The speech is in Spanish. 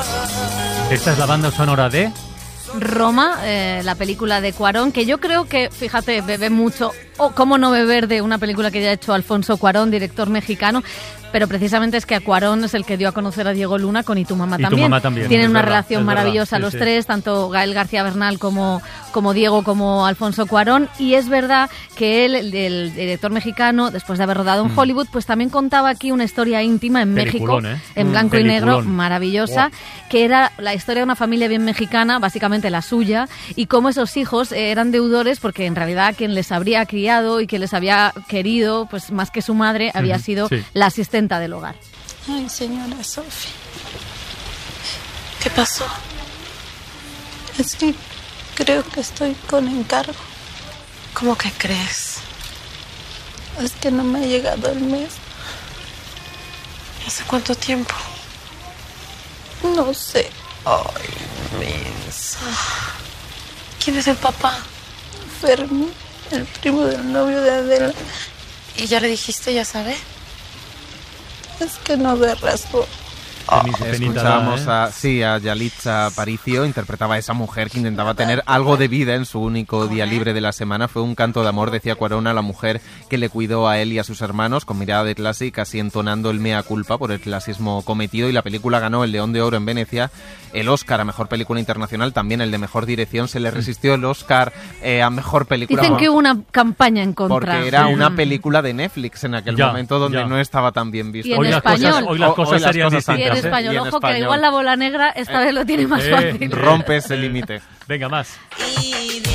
Esta es la banda sonora de Roma, la película de Cuarón, que yo creo que, fíjate, bebe mucho, o cómo no beber de una película que ya ha hecho Alfonso Cuarón, director mexicano, pero precisamente es que a Cuarón es el que dio a conocer a Diego Luna con Y tu mamá también. Tienen una relación maravillosa los tres, tanto Gael García Bernal como Diego, como Alfonso Cuarón, y es verdad que él, el director mexicano, después de haber rodado en Hollywood, pues también contaba aquí una historia íntima en México, en blanco y negro, maravillosa, que era la historia de una familia bien mexicana, básicamente la suya, y cómo esos hijos eran deudores porque en realidad quien les habría criado y quien les había querido, pues más que su madre, había sido la asistente del hogar. Ay, señora Sofi, ¿qué pasó? Es que creo que estoy con encargo. ¿Cómo que crees? Es que no me ha llegado el mes. ¿Hace cuánto tiempo? No sé. Ay, mensa. ¿Quién es el papá? Fermín, el primo del novio de Adela. ¿Y ya le dijiste, ya sabe? Es que no ve rasgo. Escuchábamos a Yalitza Aparicio, interpretaba a esa mujer que intentaba tener algo de vida en su único día libre de la semana. Fue un canto de amor, decía Cuarón, a la mujer que le cuidó a él y a sus hermanos, con mirada de clase y casi entonando el mea culpa por el clasismo cometido. Y la película ganó el León de Oro en Venecia, el Oscar a Mejor Película Internacional, también el de Mejor Dirección. Se le resistió el Oscar a Mejor Película. Dicen que hubo una campaña en contra. Porque era una película de Netflix en aquel momento donde no estaba tan bien visto. Y en español. Hoy las cosas serían distintas. En español, ojo, que igual la bola negra esta vez lo tiene más fácil. Rompe ese límite. Venga, más.